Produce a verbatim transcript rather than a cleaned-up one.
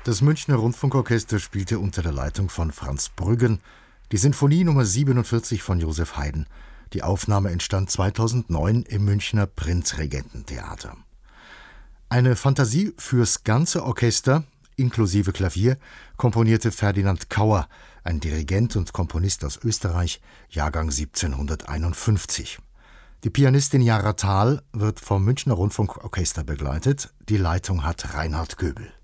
Das Münchner Rundfunkorchester spielte unter der Leitung von Franz Brüggen die Sinfonie Nummer siebenundvierzig von Joseph Haydn. Die Aufnahme entstand zweitausendneun im Münchner Prinzregententheater. Eine Fantasie fürs ganze Orchester, inklusive Klavier, komponierte Ferdinand Kauer, ein Dirigent und Komponist aus Österreich, Jahrgang siebzehnhunderteinundfünfzig. Die Pianistin Jara Thal wird vom Münchner Rundfunkorchester begleitet. Die Leitung hat Reinhard Göbel.